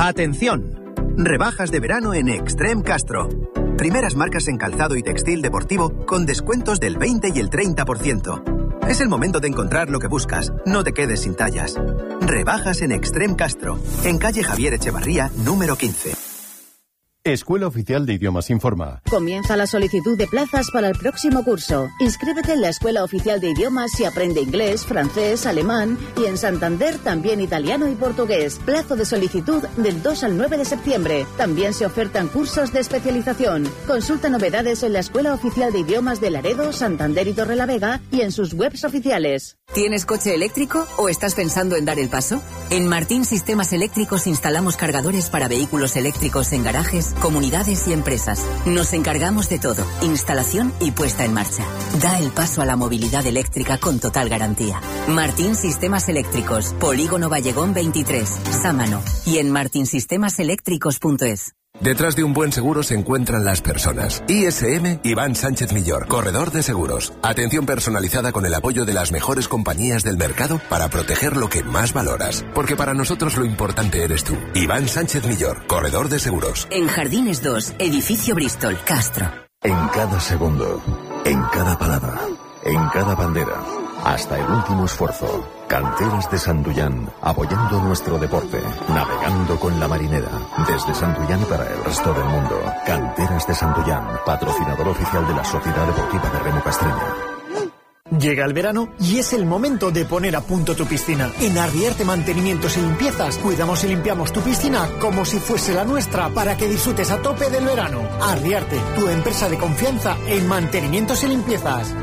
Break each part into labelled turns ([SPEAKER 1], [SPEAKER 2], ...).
[SPEAKER 1] ¡Atención! Rebajas de verano en Extreme Castro. Primeras marcas en calzado y textil deportivo con descuentos del 20 y el 30%. Es el momento de encontrar lo que buscas. No te quedes sin tallas. Rebajas en Extreme Castro, en calle Javier Echevarría, número 15.
[SPEAKER 2] Escuela Oficial de Idiomas informa.
[SPEAKER 3] Comienza la solicitud de plazas para el próximo curso. Inscríbete en la Escuela Oficial de Idiomas y aprende inglés, francés, alemán y en Santander también italiano y portugués. Plazo de solicitud del 2 al 9 de septiembre. También se ofertan cursos de especialización. Consulta novedades en la Escuela Oficial de Idiomas de Laredo, Santander y Torrelavega y en sus webs oficiales.
[SPEAKER 4] ¿Tienes coche eléctrico o estás pensando en dar el paso? En Martín Sistemas Eléctricos instalamos cargadores para vehículos eléctricos en garajes, comunidades y empresas. Nos encargamos de todo, instalación y puesta en marcha. Da el paso a la movilidad eléctrica con total garantía. Martín Sistemas Eléctricos, Polígono Vallegón 23, Sámano y en martinsistemaseletricos.es.
[SPEAKER 5] Detrás de un buen seguro se encuentran las personas. ISM Iván Sánchez Millor, corredor de seguros. Atención personalizada con el apoyo de las mejores compañías del mercado para proteger lo que más valoras. Porque para nosotros lo importante eres tú. Iván Sánchez Millor, corredor de seguros.
[SPEAKER 4] En Jardines 2, edificio Bristol, Castro.
[SPEAKER 6] En cada segundo, en cada palabra, en cada bandera, hasta el último esfuerzo. Canteras de Santullán, apoyando nuestro deporte, navegando con la marinera, desde Santullán para el resto del mundo. Canteras de Santullán, patrocinador oficial de la Sociedad Deportiva de Remo Castreña.
[SPEAKER 7] Llega el verano y es el momento de poner a punto tu piscina. En Arriarte Mantenimientos y Limpiezas cuidamos y limpiamos tu piscina como si fuese la nuestra para que disfrutes a tope del verano. Arriarte, tu empresa de confianza en mantenimientos y limpiezas.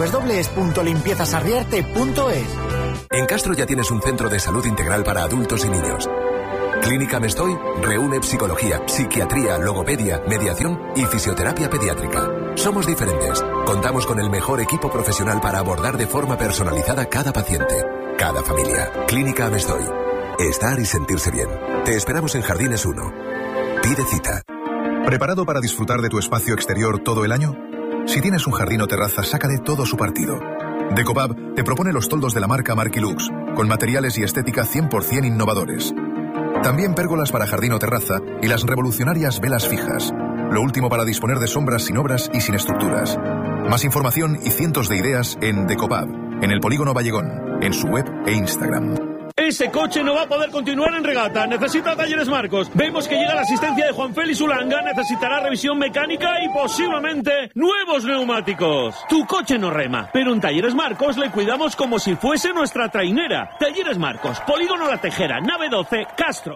[SPEAKER 7] www.limpiezasarriarte.es.
[SPEAKER 5] En Castro ya tienes un centro de salud integral para adultos y niños. Clínica Mestoy reúne psicología, psiquiatría, logopedia, mediación y fisioterapia pediátrica. Somos diferentes. Contamos con el mejor equipo profesional para abordar de forma personalizada cada paciente, cada familia. Clínica Mestoy. Estar y sentirse bien. Te esperamos en Jardines 1. Pide cita.
[SPEAKER 8] ¿Preparado para disfrutar de tu espacio exterior todo el año? Si tienes un jardín o terraza, sácale todo su partido. Decopab te propone los toldos de la marca Marquilux, con materiales y estética 100% innovadores. También pérgolas para jardín o terraza y las revolucionarias velas fijas. Lo último para disponer de sombras sin obras y sin estructuras. Más información y cientos de ideas en Decopab, en el Polígono Vallegón, en su web e Instagram.
[SPEAKER 9] Ese coche no va a poder continuar en regata. Necesita Talleres Marcos. Vemos que llega la asistencia de Juan Félix Ulanga. Necesitará revisión mecánica y posiblemente nuevos neumáticos. Tu coche no rema, pero en Talleres Marcos le cuidamos como si fuese nuestra trainera. Talleres Marcos, Polígono La Tejera, nave 12, Castro.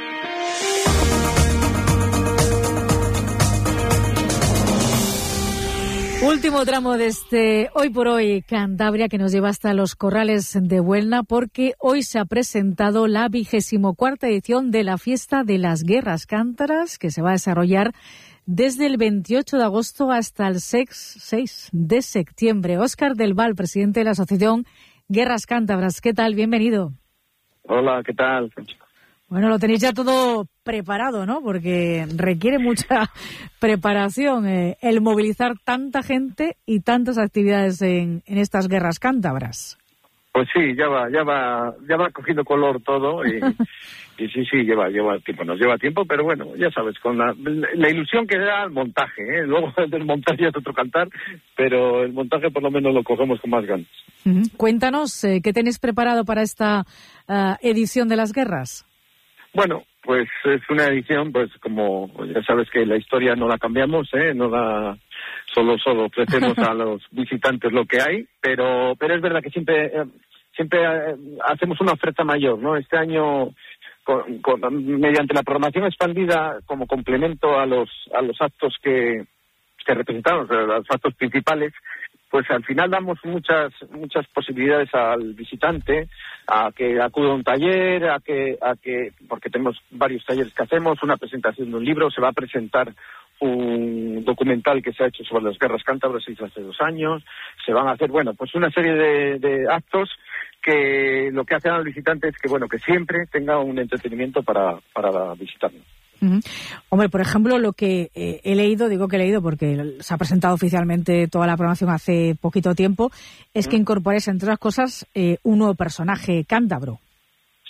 [SPEAKER 10] Último tramo de este Hoy por Hoy Cantabria, que nos lleva hasta los Corrales de Buelna, porque hoy se ha presentado la 24ª edición de la Fiesta de las Guerras Cántabras, que se va a desarrollar desde el 28 de agosto hasta el 6 de septiembre. Óscar del Val, presidente de la Asociación Guerras Cántabras. ¿Qué tal? Bienvenido.
[SPEAKER 11] Hola, ¿qué tal?
[SPEAKER 10] Bueno, lo tenéis ya todo preparado, ¿no? Porque requiere mucha preparación el movilizar tanta gente y tantas actividades en estas guerras cántabras.
[SPEAKER 11] Pues sí, ya va cogiendo color todo y sí, lleva tiempo. Nos lleva tiempo, pero bueno, ya sabes, con la ilusión que da el montaje, ¿eh? Luego del montaje ya es otro cantar, pero el montaje por lo menos lo cogemos con más ganas.
[SPEAKER 10] Cuéntanos, ¿qué tenéis preparado para esta edición de las guerras?
[SPEAKER 11] Bueno, pues es una edición, pues como ya sabes que la historia no la cambiamos, no la solo ofrecemos a los visitantes lo que hay, pero es verdad que siempre hacemos una oferta mayor, ¿no? Este año mediante la programación expandida como complemento a los actos que representamos, los actos principales, pues al final damos muchas posibilidades al visitante a que acuda a un taller, a que porque tenemos varios talleres que hacemos, una presentación de un libro, se va a presentar un documental que se ha hecho sobre las guerras cántabras hace 2 años, se van a hacer, pues una serie de actos que lo que hacen al visitante es que siempre tenga un entretenimiento para visitarnos.
[SPEAKER 10] Hombre, por ejemplo, lo que he leído, digo que he leído porque se ha presentado oficialmente toda la programación hace poquito tiempo, es que incorporáis, entre otras cosas, un nuevo personaje cántabro.
[SPEAKER 11] Sí,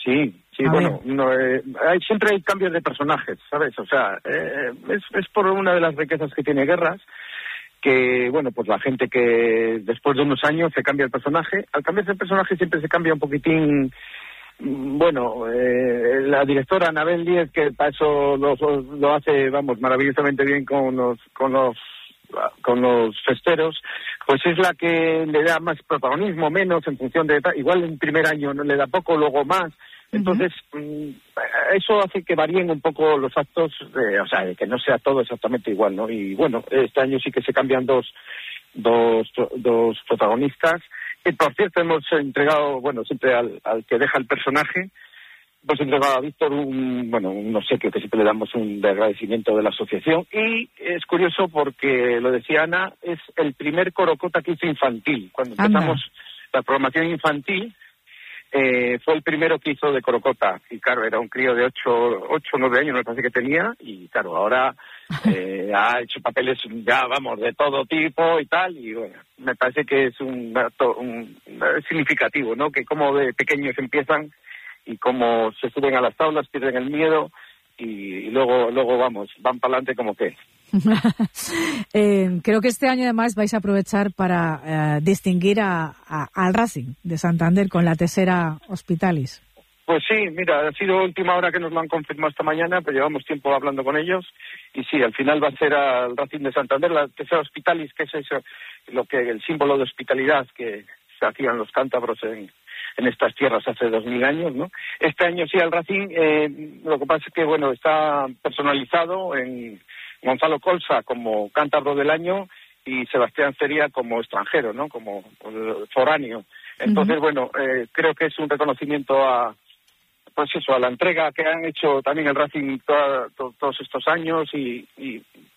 [SPEAKER 11] Sí, bueno, siempre hay cambios de personajes, ¿sabes? O sea, es por una de las riquezas que tiene Guerras, que, bueno, pues la gente que después de unos años se cambia el personaje. Al cambiarse el personaje siempre se cambia un poquitín. Bueno, la directora Anabel Díez, que para eso lo hace, vamos, maravillosamente bien con los festeros, pues es la que le da más protagonismo, menos, en función de... Igual en primer año no le da poco, luego más. Entonces, eso hace que varíen un poco los actos, o sea, que no sea todo exactamente igual, ¿no? Y bueno, este año sí que se cambian dos protagonistas. Y por cierto, hemos entregado, bueno, siempre al que deja el personaje, hemos entregado a Víctor un obsequio que siempre le damos de agradecimiento de la asociación. Y es curioso porque, lo decía Ana, es el primer corocota que hizo infantil. Cuando empezamos la programación infantil, fue el primero que hizo de corocota. Y claro, era un crío de 8 o 9 años, me parece que tenía. Y claro, ahora ha hecho papeles ya, vamos, de todo tipo y tal. Y bueno, me parece que es un dato significativo, ¿no? Que como de pequeños empiezan y como se suben a las tablas, pierden el miedo y luego vamos, van para adelante como que...
[SPEAKER 10] Creo que este año además vais a aprovechar para distinguir al Racing de Santander con la Tesera Hospitalis.
[SPEAKER 11] Pues sí, mira, ha sido última hora que nos lo han confirmado esta mañana, pero llevamos tiempo hablando con ellos y sí, al final va a ser al Racing de Santander, la Tesera Hospitalis, que es eso, el símbolo de hospitalidad que se hacían los cántabros en estas tierras hace 2000 años, ¿no? Este año sí al Racing, lo que pasa es que, bueno, está personalizado en Gonzalo Colsa como cántabro del año y Sebastián Cería como extranjero, ¿no? Como foráneo. Entonces, bueno, creo que es un reconocimiento a la entrega que han hecho también el Racing todos estos años y